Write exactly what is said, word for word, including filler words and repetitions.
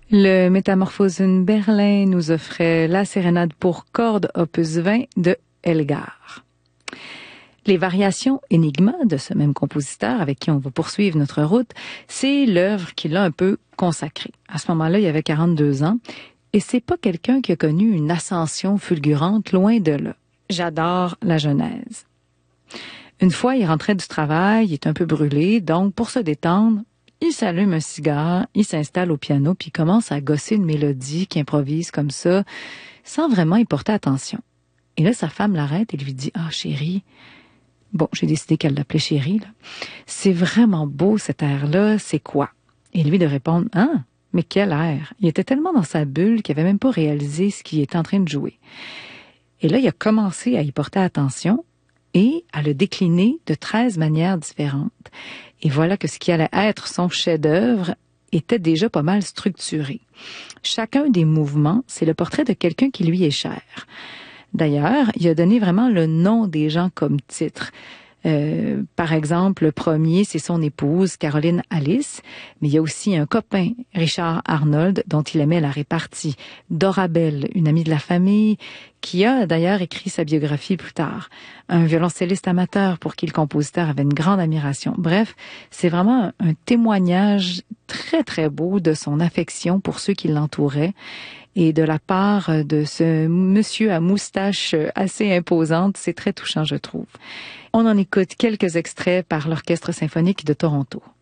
Le Metamorphosen Berlin nous offrait la sérénade pour cordes opus vingt de Elgar. Les variations Enigma de ce même compositeur avec qui on va poursuivre notre route, c'est l'œuvre qui l'a un peu consacrée. À ce moment-là, il avait quarante-deux ans et c'est pas quelqu'un qui a connu une ascension fulgurante, loin de là. J'adore la Genèse. Une fois, il rentrait du travail, il est un peu brûlé, donc pour se détendre, il s'allume un cigare, il s'installe au piano, puis il commence à gosser une mélodie qu'il improvise comme ça, sans vraiment y porter attention. Et là, sa femme l'arrête et lui dit « Ah, chérie, bon, j'ai décidé qu'elle l'appelait chérie, là. C'est vraiment beau cet air-là, c'est quoi? » Et lui de répondre « Ah, mais quel air! » Il était tellement dans sa bulle qu'il n'avait même pas réalisé ce qu'il était en train de jouer. Et là, il a commencé à y porter attention et à le décliner de treize manières différentes. Et voilà que ce qui allait être son chef-d'œuvre était déjà pas mal structuré. Chacun des mouvements, c'est le portrait de quelqu'un qui lui est cher. D'ailleurs, il a donné vraiment le nom des gens comme titre. Euh, par exemple, le premier, c'est son épouse, Caroline Alice, mais il y a aussi un copain, Richard Arnold, dont il aimait la répartie, Dorabelle, une amie de la famille, qui a d'ailleurs écrit sa biographie plus tard, un violoncelliste amateur pour qui le compositeur avait une grande admiration. Bref, c'est vraiment un témoignage très très beau de son affection pour ceux qui l'entouraient et de la part de ce monsieur à moustache assez imposante. C'est très touchant, je trouve. On en écoute quelques extraits par l'Orchestre symphonique de Toronto.